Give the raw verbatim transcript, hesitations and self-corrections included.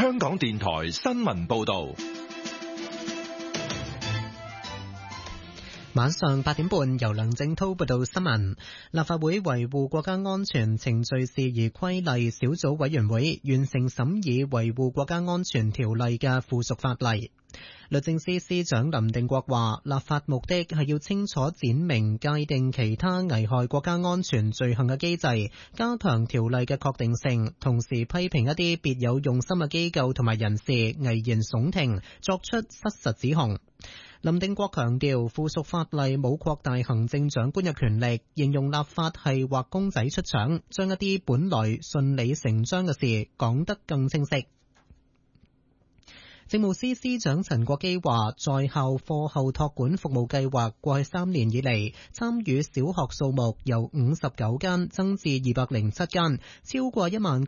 香港電台新聞報道。 晚上八點半，由梁正濤報道新聞。立法會維護國家安全程序事宜規例小組委員會完成審議維護國家安全條例嘅附屬法例。律政司司長林定國話，立法目的係要清楚闡明界定其他危害國家安全罪行嘅機制，加強條例嘅確定性，同時批評一啲別有用心嘅機構同埋人士危言聳聽，作出失實指控。林定國強調，附屬法例冇擴大行政長官嘅權力，形容立法係畫公仔出腸，將一啲本來順理成章嘅事講得更清晰。政務司司長陳國基話，在校課後託管服務計劃過去三年以嚟，參與小學數目由五十九間增至二百零七間，超過一萬